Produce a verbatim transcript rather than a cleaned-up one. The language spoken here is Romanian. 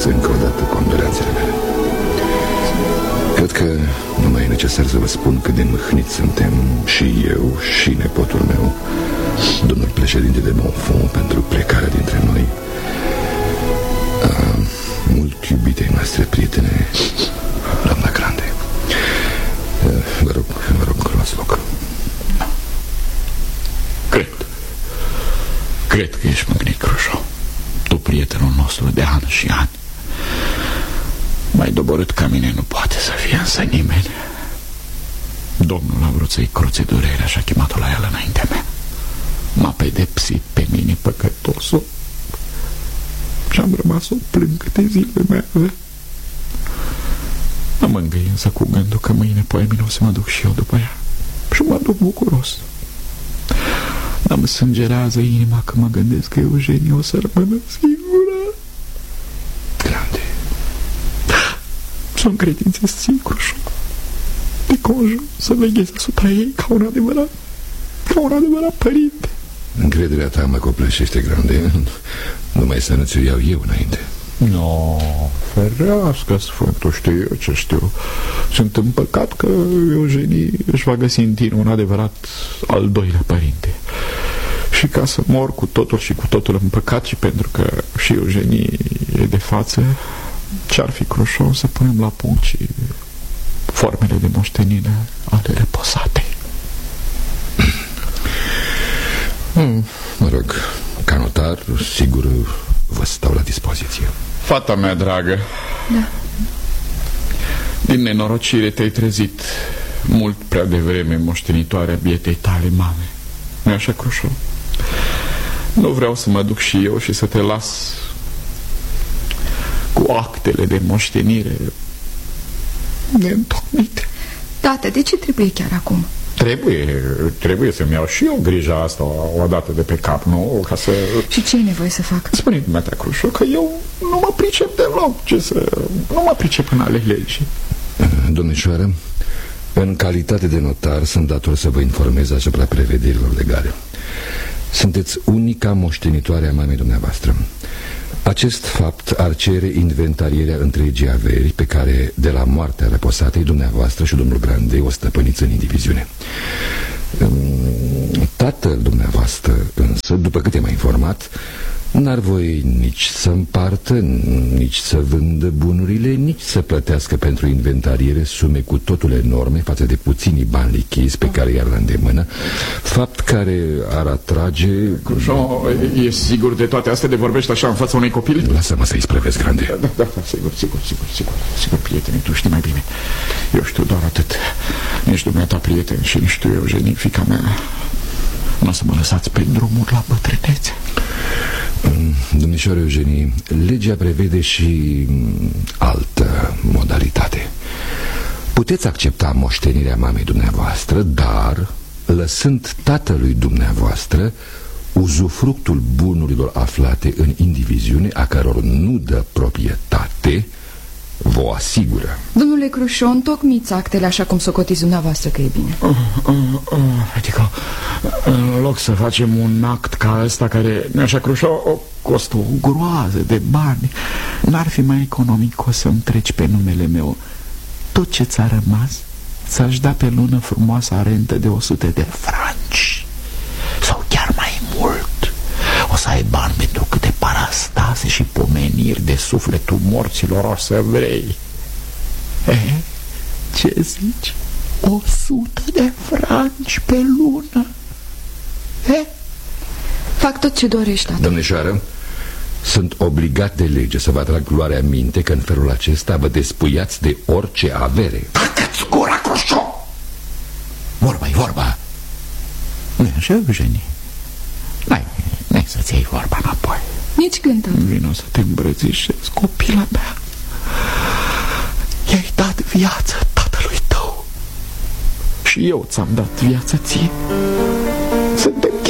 prezintați încă o dată condoleanțele mele. Cred că nu mai e necesar să vă spun cât de mâhniți suntem și eu și nepotul meu, domnul președinte de Bonfons, pentru plecarea dintre noi a mult iubitei noastre prietene, doamna Grande. Vă rog, vă rog, luați loc. Cred Cred că ești mâhnit, Crușo. Tu, prietenul nostru de ani și ani. Mai doborât ca mine nu poate să fie însă nimeni. Domnul a vrut să-i cruțe durerea și a chemat-o la el înaintea mea. M-a pedepsit pe mine, păcătosul, și am rămas să o plâng câte zile mai avea. Mă mângâi însă cu gândul că mâine, poemine, o să mă duc și eu după ea. Și mă duc bucuros. Dar mă sângerează inima că mă gândesc că Eugenie o să rămână singură. Grande. Să-mi credințez ție, Crușo. Te conjur să veghezi asupra ei ca un adevărat, ca un adevărat părinte. Încrederea ta mă copleșește, Grande. Numai să nu ți-o iau eu înainte. No, ferească Sfântul, știu eu ce știu. Sunt împăcat că Eugenie își va găsi în tine un adevărat al doilea părinte. Și ca să mor cu totul și cu totul împăcat, și pentru că și Eugenie e de față, ce-ar fi, Crușo, să punem la punct și formele de moștenire ale reposatei. Hmm, mă rog, ca notar, sigur vă stau la dispoziție. Fata mea dragă. Da. Din nenorocire te-ai trezit mult prea devreme moștenitoarea bietei tale mame. Nu-i așa, Crușo? Nu vreau să mă duc și eu și să te las cu actele de moștenire neîntocmite. Tată, de ce trebuie chiar acum? Trebuie, trebuie să-mi iau și eu grija asta o dată de pe cap, nu? Ca să... Și ce e nevoie să fac? Spune-mi, dumneata, Crușo, că eu nu mă pricep deloc. Ce să... Nu mă pricep în ale legii. Domnișoară, în calitate de notar sunt dator să vă informez asupra prevederilor legale. Sunteți unica moștenitoare a mamei dumneavoastră. Acest fapt ar cere inventarierea întregii averi pe care, de la moartea reposatei, dumneavoastră și domnul Grande o stăpâniți în indiviziune. Tatăl dumneavoastră, însă, după câte m-a informat, n-ar voi nici să împartă, nici să vândă bunurile, nici să plătească pentru inventariere sume cu totul enorme față de puținii bani lichizi pe care i-ar la îndemână, fapt care ar atrage... Crușo, e sigur de toate astea de vorbești așa în fața unei copile? Lasă-mă să-i sprăvesc, Grande. Da, da, da, sigur, sigur, sigur, sigur, sigur, prietene, tu știi mai bine. Eu știu doar atât. Nici dumneata, prieten, și nici tu, Eugenie, fiica mea, nu o să mă lăsați pe drumuri la bătrânețe. Domnișoară Eugenie, legea prevede și altă modalitate. Puteți accepta moștenirea mamei dumneavoastră, dar lăsând tatălui dumneavoastră uzufructul bunurilor aflate în indiviziune, a căror nu dă proprietate, vă asigură. Domnule Crușo, întocmiți actele așa cum socotiți dumneavoastră că e bine. uh, uh, uh, Adică, în loc să facem un act ca ăsta care, așa, Crușo, costă o groază de bani, n-ar fi mai economic o să-mi treci pe numele meu tot ce ți-a rămas, să-și da pe lună frumoasa rentă de o sută de franci sau chiar mai mult. O să ai bani pentru câte parastase și pomeniri de sufletul morților o să vrei. Eh? Ce zici? O sută de franci pe lună? Eh? Fac tot ce dorești, tată. Domnișoară, sunt obligat de lege să vă atrag luarea minte că în felul acesta vă despuiați de orice avere. Tacă-ți gura, Crușo! Vorba-i vorba. Nu-i așa, Eugenie? N-ai, n-ai să-ți iei vorba înapoi. Nici gând, tată. Vino să te îmbrățișezi, copila mea. I-ai dat viață tatălui tău și eu ți-am dat viață ție. Suntem